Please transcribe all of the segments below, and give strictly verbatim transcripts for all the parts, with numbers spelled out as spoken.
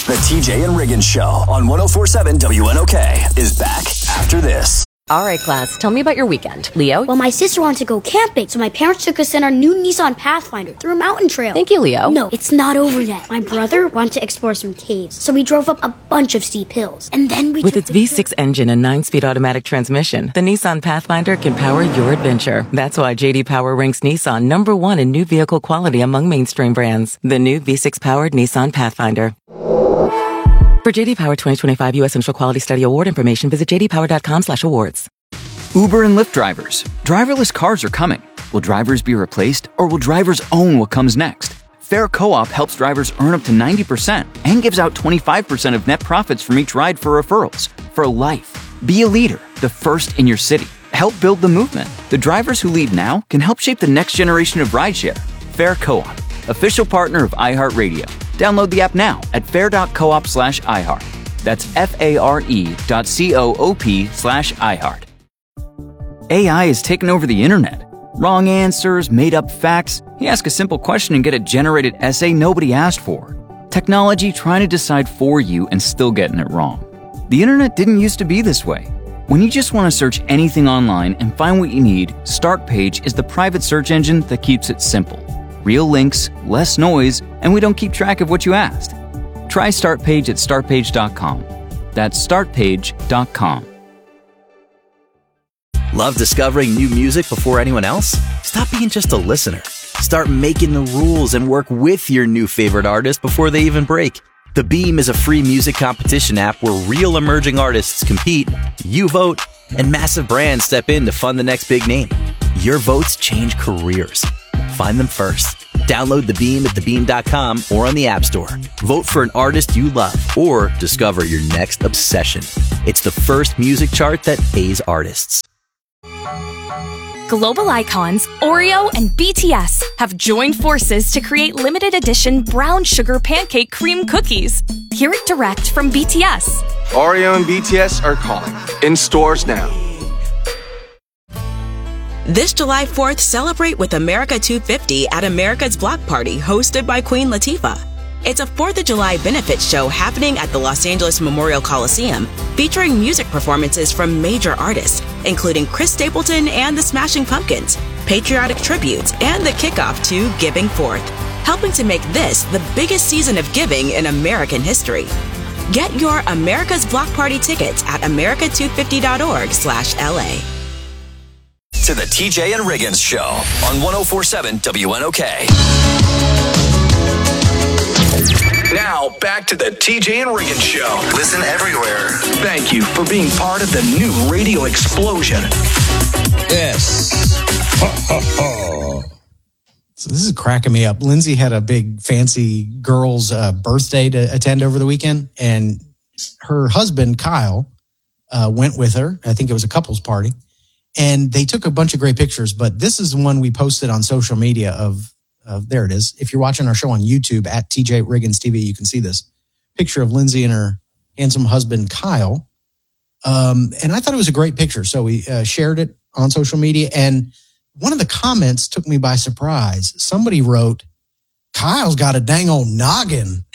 The T J and Riggins Show on one oh four point seven W N O K is back after this. All right, class, tell me about your weekend. Leo? Well, my sister wanted to go camping, so my parents took us in our new Nissan Pathfinder through a mountain trail. Thank you, Leo. No, it's not over yet. My brother wanted to explore some caves, so we drove up a bunch of steep hills. And then we With took its the V six engine and nine-speed automatic transmission, the Nissan Pathfinder can power your adventure. That's why J D Power ranks Nissan number one in new vehicle quality among mainstream brands. The new V six-powered Nissan Pathfinder. For J D Power twenty twenty-five U S Central Quality Study Award information, visit j d power dot com slash awards. Uber and Lyft drivers. Driverless cars are coming. Will drivers be replaced, or will drivers own what comes next? Fair Co-op helps drivers earn up to ninety percent and gives out twenty-five percent of net profits from each ride for referrals. For life. Be a leader, the first in your city. Help build the movement. The drivers who lead now can help shape the next generation of rideshare. Fair Co-op, official partner of iHeartRadio. Download the app now at fair.coop slash iHeart. That's F-A-R-E dot C-O-O-P slash iHeart. A I has taken over the internet. Wrong answers, made-up facts. You ask a simple question and get a generated essay nobody asked for. Technology trying to decide for you and still getting it wrong. The internet didn't used to be this way. When you just want to search anything online and find what you need, Startpage is the private search engine that keeps it simple. Real links, less noise, and we don't keep track of what you asked. Try Startpage at start page dot com. That's start page dot com. Love discovering new music before anyone else? Stop being just a listener. Start making the rules and work with your new favorite artist before they even break. The Beam is a free music competition app where real emerging artists compete, you vote, and massive brands step in to fund the next big name. Your votes change careers. Find them first. Download The Beam at the beam dot com or on the App Store. Vote for an artist you love or discover your next obsession. It's the first music chart that pays artists. Global icons Oreo and B T S have joined forces to create limited edition brown sugar pancake cream cookies. Hear it direct from B T S. Oreo and B T S are calling. In stores now. This July fourth, celebrate with America two fifty at America's Block Party, hosted by Queen Latifah. It's a fourth of July benefit show happening at the Los Angeles Memorial Coliseum, featuring music performances from major artists, including Chris Stapleton and the Smashing Pumpkins, patriotic tributes, and the kickoff to Giving Forth, helping to make this the biggest season of giving in American history. Get your America's Block Party tickets at america two fifty dot org slash L A. To the T J and Riggins Show on one oh four point seven W N O K. Now, back to the T J and Riggins Show. Listen everywhere. Thank you for being part of the new radio explosion. Yes. So this is cracking me up. Lindsay had a big fancy girl's uh, birthday to attend over the weekend, and her husband, Kyle, uh, went with her. I think it was a couple's party, and they took a bunch of great pictures, but this is one we posted on social media of Uh, there it is. If you're watching our show on YouTube at T J Riggins T V, you can see this picture of Lindsay and her handsome husband, Kyle. Um, and I thought it was a great picture. So we uh, shared it on social media. And one of the comments took me by surprise. Somebody wrote, Kyle's got a dang old noggin.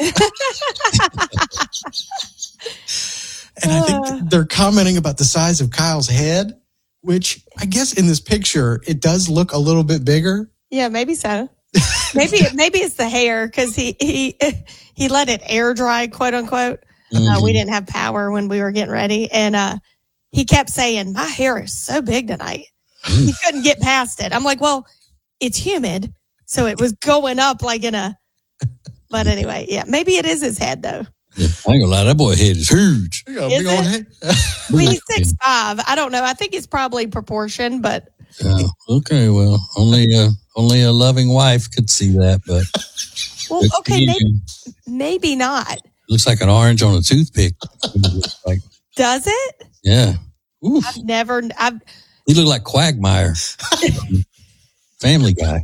And I think they're commenting about the size of Kyle's head, which I guess in this picture, it does look a little bit bigger. Yeah, maybe so. Maybe maybe it's the hair because he he he let it air dry, quote unquote. Mm-hmm. Uh, we didn't have power when we were getting ready, and uh, he kept saying, "My hair is so big tonight." He couldn't get past it. I'm like, "Well, it's humid, so it was going up like in a." But anyway, yeah, maybe it is his head though. Yeah, I ain't gonna lie, that boy head is huge. You got a big old head. I mean, he's six five. I don't know. I think it's probably proportion, but. Uh, okay, well, only a only a loving wife could see that, but well, okay, maybe, maybe not. Looks like an orange on a toothpick. Like, does it? Yeah. Oof. I've never. I've. He looked like Quagmire, Family Guy.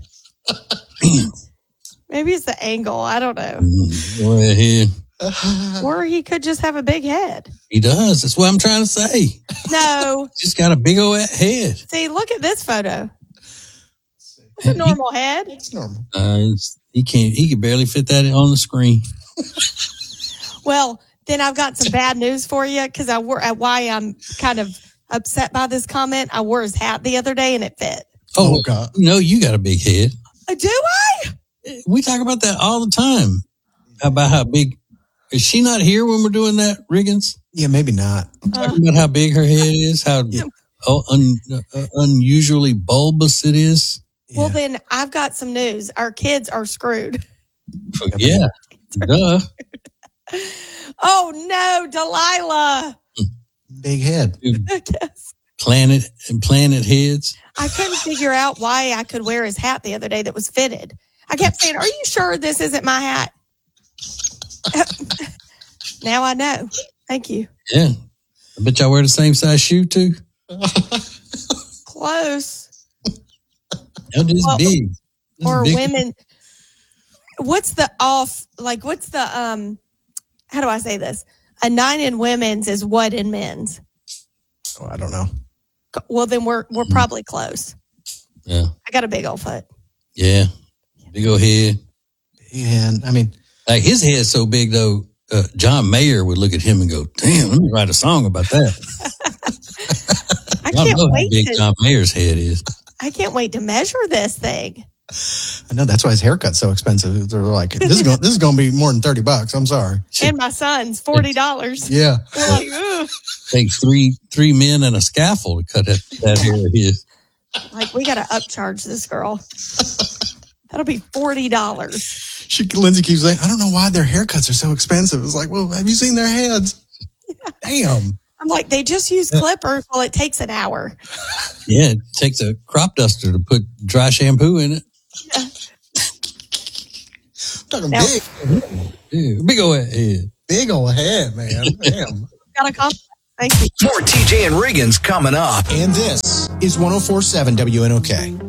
Maybe it's the angle. I don't know. Well, he, or he could just have a big head. He does. That's what I'm trying to say. No. He's got a big old head. See, look at this photo. It's a normal he, head. It's normal. Uh, it's, he can't. He can barely fit that on the screen. Well, then I've got some bad news for you because I wore why I'm kind of upset by this comment. I wore his hat the other day and it fit. Oh, God. No, you got a big head. Uh, do I? We talk about that all the time. About how big. Is she not here when we're doing that, Riggins? Yeah, maybe not. Talking uh, about how big her head is, how oh, un, uh, unusually bulbous it is. Well, yeah. Then I've got some news. Our kids are screwed. Yeah. Duh. Oh, no, Delilah. Big head. Planet and planet heads. I couldn't figure out why I could wear his hat the other day that was fitted. I kept saying, are you sure this isn't my hat? Now I know. Thank you. Yeah. I bet y'all wear the same size shoe, too. Close. They're just well, big. Just or big. Women. What's the off, like, what's the, um, how do I say this? A nine in women's is what in men's? Oh, I don't know. Well, then we're we're probably close. Yeah. I got a big old foot. Yeah. Big old head. Yeah, I mean, like his head's so big though. Uh, John Mayer would look at him and go, "Damn, let me write a song about that." I can't know wait. How big to, John Mayer's head is. I can't wait to measure this thing. I know that's why his haircut's so expensive. They're like, "This is going, this is going to be more than thirty bucks." I'm sorry. And my son's forty dollars. Yeah. Like, ugh. Takes three three men and a scaffold to cut that, that hair of his. Like, we got to upcharge this girl. That'll be forty dollars. She, Lindsay keeps saying, I don't know why their haircuts are so expensive. It's like, well, have you seen their heads? Yeah. Damn. I'm like, they just use clippers. Well, it takes an hour. Yeah, it takes a crop duster to put dry shampoo in it. Yeah. Talking now, big. Dude, big old head. Big old head, man. Damn. Got a compliment. Thank you. More T J and Riggins coming up. And this is one oh four point seven W N O K.